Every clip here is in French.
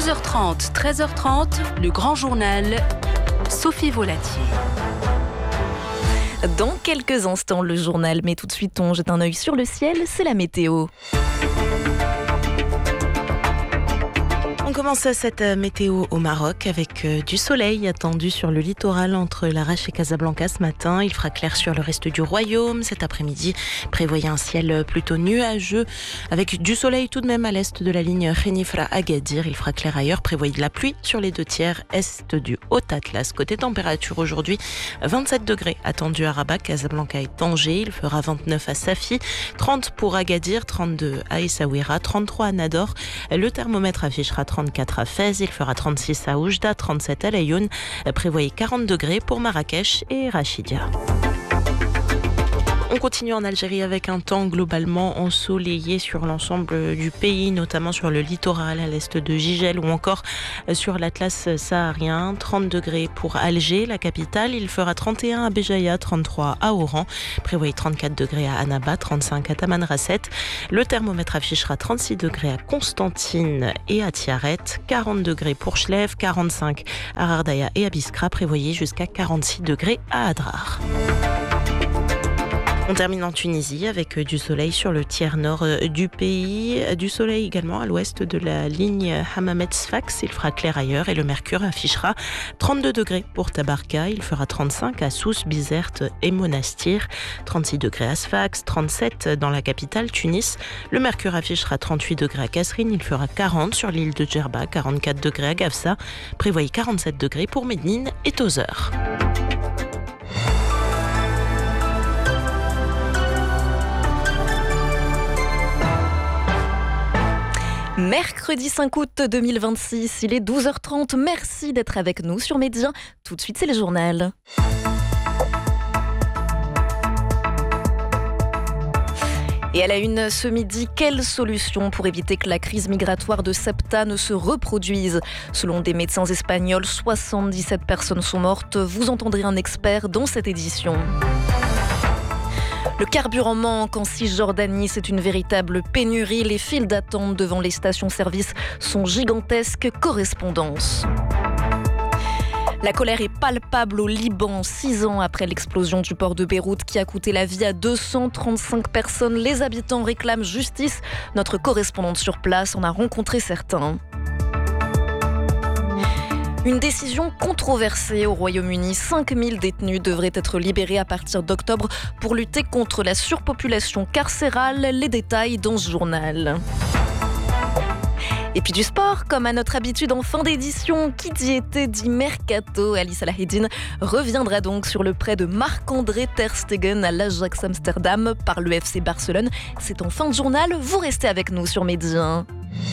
12h30, 13h30, le grand journal, Sophie Volatier. Dans quelques instants, le journal, mais tout de suite, on jette un œil sur le ciel, c'est la météo. On commence cette météo au Maroc avec du soleil attendu sur le littoral entre Larache et Casablanca ce matin. Il fera clair sur le reste du royaume. Cet après-midi, prévoyez un ciel plutôt nuageux avec du soleil tout de même à l'est de la ligne Khénifra-Agadir. Il fera clair ailleurs. Prévoyez de la pluie sur les 2/3 est du Haut-Atlas. Côté température aujourd'hui, 27 degrés attendus à Rabat, Casablanca et Tanger. Il fera 29 à Safi, 30 pour Agadir, 32 à Essaouira, 33 à Nador. Le thermomètre affichera 34 à Fès, il fera 36 à Oujda, 37 à Laayoune. Prévoyez 40 degrés pour Marrakech et Rachidia. On continue en Algérie avec un temps globalement ensoleillé sur l'ensemble du pays, notamment sur le littoral à l'est de Jijel ou encore sur l'Atlas saharien. 30 degrés pour Alger, la capitale. Il fera 31 à Béjaïa, 33 à Oran. Prévoyez 34 degrés à Annaba, 35 à Tamanrasset. Le thermomètre affichera 36 degrés à Constantine et à Tiaret, 40 degrés pour Chlèves, 45 à Rardaya et à Biskra. Prévoyez jusqu'à 46 degrés à Adrar. On termine en Tunisie avec du soleil sur le tiers nord du pays. Du soleil également à l'ouest de la ligne Hammamet-Sfax. Il fera clair ailleurs et le mercure affichera 32 degrés pour Tabarka. Il fera 35 à Sousse, Bizerte et Monastir. 36 degrés à Sfax, 37 dans la capitale Tunis. Le mercure affichera 38 degrés à Kasserine. Il fera 40 sur l'île de Djerba, 44 degrés à Gafsa. Prévoyez 47 degrés pour Médine et Tozeur. Mercredi 5 août 2026, il est 12h30. Merci d'être avec nous sur Média. Tout de suite, c'est le journal. Et à la une ce midi, quelle solution pour éviter que la crise migratoire de Ceuta ne se reproduise ? Selon des médecins espagnols, 77 personnes sont mortes. Vous entendrez un expert dans cette édition. Le carburant manque en Cisjordanie, c'est une véritable pénurie. Les files d'attente devant les stations-service sont gigantesques. Correspondance. La colère est palpable au Liban, 6 ans après l'explosion du port de Beyrouth qui a coûté la vie à 235 personnes. Les habitants réclament justice. Notre correspondante sur place en a rencontré certains. Une décision controversée au Royaume-Uni. 5000 détenus devraient être libérés à partir d'octobre pour lutter contre la surpopulation carcérale. Les détails dans ce journal. Et puis du sport, comme à notre habitude en fin d'édition, qui dit été dit mercato. Ali Salahedine reviendra donc sur le prêt de Marc-André Ter Stegen à l'Ajax Amsterdam par le FC Barcelone. C'est en fin de journal, vous restez avec nous sur Média.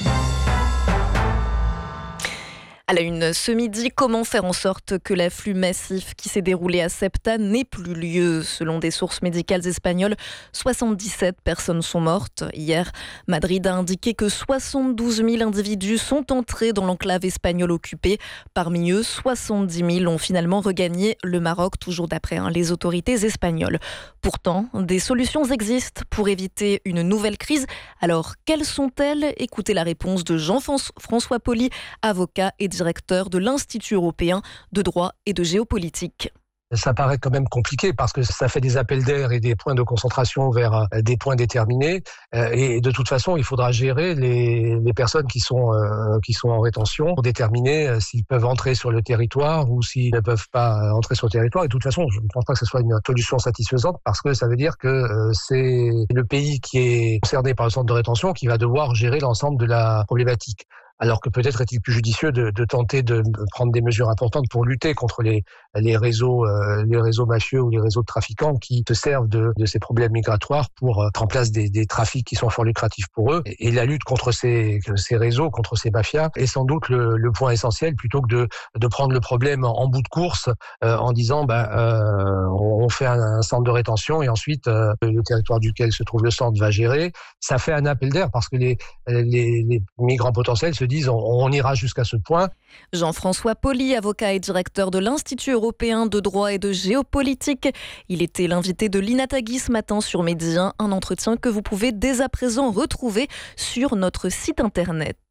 À la une ce midi, comment faire en sorte que l'afflux massif qui s'est déroulé à Ceuta n'ait plus lieu ? Selon des sources médicales espagnoles, 77 personnes sont mortes. Hier, Madrid a indiqué que 72 000 individus sont entrés dans l'enclave espagnole occupée. Parmi eux, 70 000 ont finalement regagné le Maroc, toujours d'après les autorités espagnoles. Pourtant, des solutions existent pour éviter une nouvelle crise. Alors, quelles sont-elles ? Écoutez la réponse de Jean-François Poli, avocat et directeur de l'Institut européen de droit et de géopolitique. Ça paraît quand même compliqué parce que ça fait des appels d'air et des points de concentration vers des points déterminés. Et de toute façon, il faudra gérer les personnes qui sont en rétention pour déterminer s'ils peuvent entrer sur le territoire ou s'ils ne peuvent pas entrer sur le territoire. Et de toute façon, je ne pense pas que ce soit une solution satisfaisante parce que ça veut dire que c'est le pays qui est concerné par le centre de rétention qui va devoir gérer l'ensemble de la problématique. Alors que peut-être est-il plus judicieux de tenter de prendre des mesures importantes pour lutter contre les réseaux mafieux ou les réseaux de trafiquants qui se servent de ces problèmes migratoires pour mettre en place des trafics qui sont fort lucratifs pour eux. Et la lutte contre ces réseaux, contre ces mafias, est sans doute le point essentiel plutôt que de prendre le problème en bout de course en disant on fait un centre de rétention et ensuite le territoire duquel se trouve le centre va gérer. Ça fait un appel d'air parce que les migrants potentiels se disent on ira jusqu'à ce point. Jean-François Poli, avocat et directeur de l'Institut européen de droit et de géopolitique. Il était l'invité de Lina Tagui ce matin sur Média, un entretien que vous pouvez dès à présent retrouver sur notre site internet.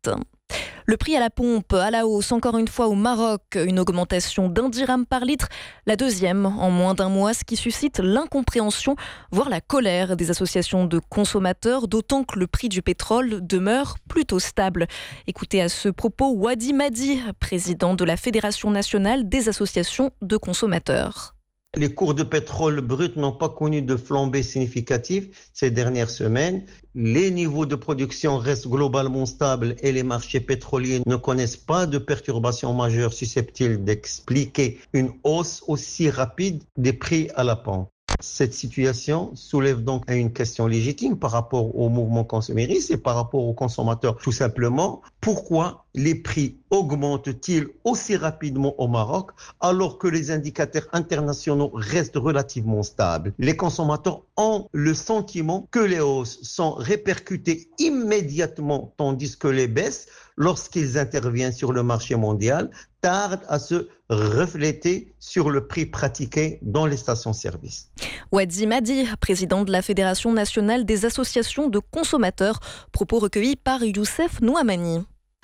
Le prix à la pompe à la hausse, encore une fois au Maroc, une augmentation d'1 dirham par litre, la deuxième en moins d'un mois, ce qui suscite l'incompréhension, voire la colère des associations de consommateurs, d'autant que le prix du pétrole demeure plutôt stable. Écoutez à ce propos Wadi Madi, président de la Fédération nationale des associations de consommateurs. Les cours de pétrole brut n'ont pas connu de flambée significative ces dernières semaines. Les niveaux de production restent globalement stables et les marchés pétroliers ne connaissent pas de perturbations majeures susceptibles d'expliquer une hausse aussi rapide des prix à la pompe. Cette situation soulève donc une question légitime par rapport au mouvement consumériste et par rapport aux consommateurs. Tout simplement, pourquoi les prix augmentent-ils aussi rapidement au Maroc alors que les indicateurs internationaux restent relativement stables? Les consommateurs ont le sentiment que les hausses sont répercutées immédiatement tandis que les baisses, lorsqu'ils interviennent sur le marché mondial, tardent à se refléter sur le prix pratiqué dans les stations-service. Wadi Madi, président de la Fédération nationale des associations de consommateurs, propos recueillis par Youssef Nouamani.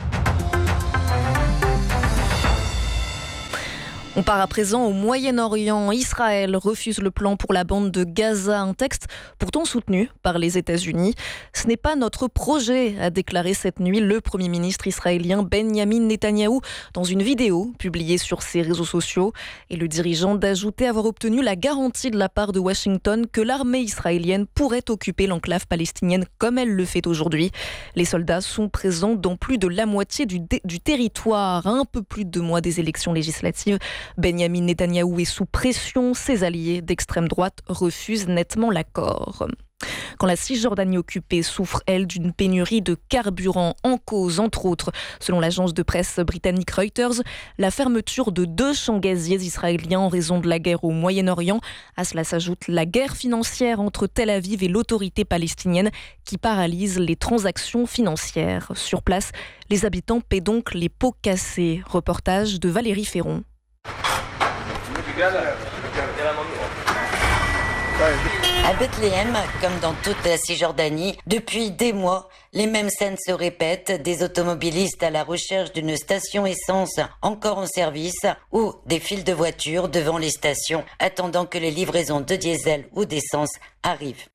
On part à présent au Moyen-Orient. Israël refuse le plan pour la bande de Gaza, un texte pourtant soutenu par les États-Unis. Ce n'est pas notre projet, a déclaré cette nuit le Premier ministre israélien Benjamin Netanyahou dans une vidéo publiée sur ses réseaux sociaux. Et le dirigeant d'ajouter avoir obtenu la garantie de la part de Washington que l'armée israélienne pourrait occuper l'enclave palestinienne comme elle le fait aujourd'hui. Les soldats sont présents dans plus de la moitié du territoire, à un peu plus de 2 mois des élections législatives. Benjamin Netanyahou est sous pression. Ses alliés d'extrême droite refusent nettement l'accord. Quand la Cisjordanie occupée souffre, elle, d'une pénurie de carburant en cause, entre autres, selon l'agence de presse britannique Reuters, la fermeture de 2 champs gaziers israéliens en raison de la guerre au Moyen-Orient. À cela s'ajoute la guerre financière entre Tel Aviv et l'autorité palestinienne qui paralyse les transactions financières. Sur place, les habitants paient donc les pots cassés. Reportage de Valérie Ferron. À Bethléem, comme dans toute la Cisjordanie, depuis des mois, les mêmes scènes se répètent, des automobilistes à la recherche d'une station essence encore en service ou des files de voitures devant les stations attendant que les livraisons de diesel ou d'essence arrivent.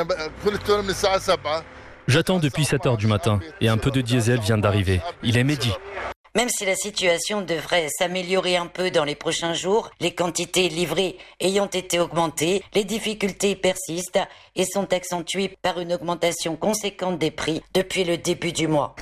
J'attends depuis 7h du matin et un peu de diesel vient d'arriver. Il est midi. Même si la situation devrait s'améliorer un peu dans les prochains jours, les quantités livrées ayant été augmentées, les difficultés persistent et sont accentuées par une augmentation conséquente des prix depuis le début du mois.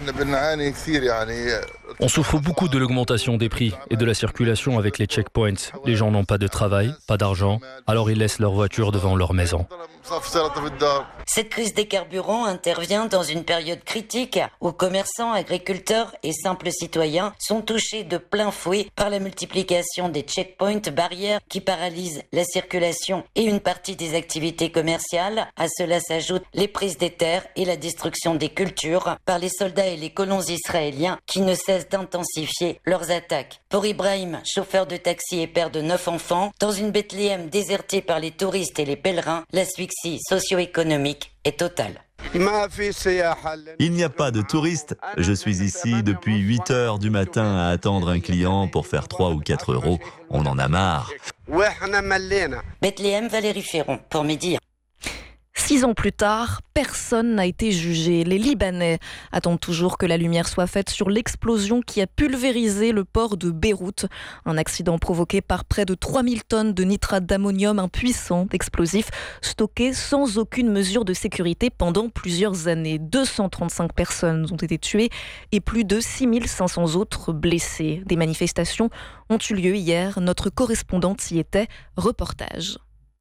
On souffre beaucoup de l'augmentation des prix et de la circulation avec les checkpoints. Les gens n'ont pas de travail, pas d'argent, alors ils laissent leur voiture devant leur maison. Cette crise des carburants intervient dans une période critique où commerçants, agriculteurs et simples citoyens sont touchés de plein fouet par la multiplication des checkpoints, barrières qui paralysent la circulation et une partie des activités commerciales. À cela s'ajoutent les prises des terres et la destruction des cultures par les soldats et les colons israéliens qui ne cessent d'intensifier leurs attaques. Pour Ibrahim, chauffeur de taxi et père de 9 enfants, dans une Bethléem désertée par les touristes et les pèlerins, l'asphyxie socio-économique est totale. Il n'y a pas de touristes. Je suis ici depuis 8 heures du matin à attendre un client pour faire 3 ou 4 euros. On en a marre. Bethléem, Valérie Ferron, pour Midi. 6 ans plus tard, personne n'a été jugé. Les Libanais attendent toujours que la lumière soit faite sur l'explosion qui a pulvérisé le port de Beyrouth. Un accident provoqué par près de 3000 tonnes de nitrate d'ammonium, un puissant explosif, stocké sans aucune mesure de sécurité pendant plusieurs années. 235 personnes ont été tuées et plus de 6500 autres blessées. Des manifestations ont eu lieu hier. Notre correspondante y était. Reportage.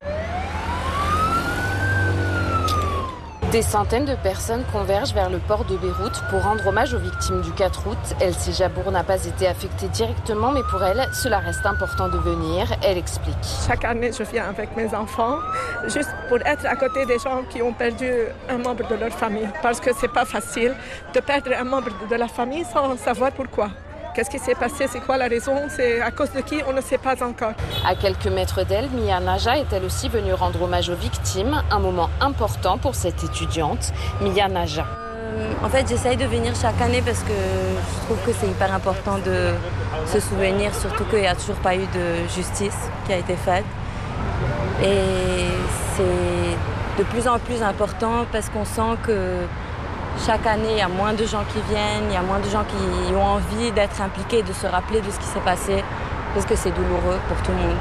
Des centaines de personnes convergent vers le port de Beyrouth pour rendre hommage aux victimes du 4 août. Elsie Jabour n'a pas été affectée directement, mais pour elle, cela reste important de venir. Elle explique. Chaque année, je viens avec mes enfants, juste pour être à côté des gens qui ont perdu un membre de leur famille. Parce que c'est pas facile de perdre un membre de la famille sans savoir pourquoi. Qu'est-ce qui s'est passé? C'est quoi la raison? C'est à cause de qui? On ne sait pas encore. À quelques mètres d'elle, Mia Naja est elle aussi venue rendre hommage aux victimes. Un moment important pour cette étudiante, Mia Naja. En fait, j'essaye de venir chaque année parce que je trouve que c'est hyper important de se souvenir, surtout qu'il n'y a toujours pas eu de justice qui a été faite. Et c'est de plus en plus important parce qu'on sent que chaque année, il y a moins de gens qui viennent, il y a moins de gens qui ont envie d'être impliqués, de se rappeler de ce qui s'est passé, parce que c'est douloureux pour tout le monde.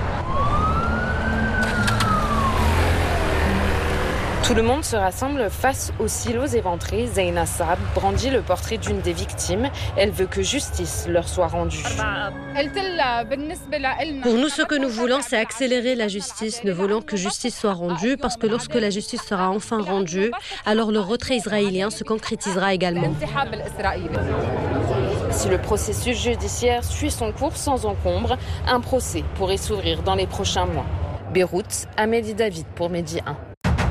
Tout le monde se rassemble face aux silos éventrés. Zeyna Saab brandit le portrait d'une des victimes. Elle veut que justice leur soit rendue. Pour nous, ce que nous voulons, c'est accélérer la justice. Nous voulons que justice soit rendue parce que lorsque la justice sera enfin rendue, alors le retrait israélien se concrétisera également. Si le processus judiciaire suit son cours sans encombre, un procès pourrait s'ouvrir dans les prochains mois. Beyrouth, Amélie David pour Midi 1.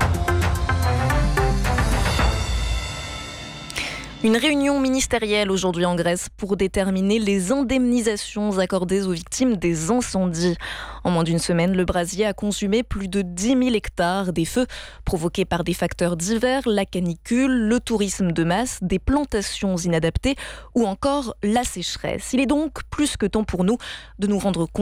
Une réunion ministérielle aujourd'hui en Grèce pour déterminer les indemnisations accordées aux victimes des incendies. En moins d'une semaine, le brasier a consumé plus de 10 000 hectares. Des feux provoqués par des facteurs divers, la canicule, le tourisme de masse, des plantations inadaptées ou encore la sécheresse. Il est donc plus que temps pour nous de nous rendre compte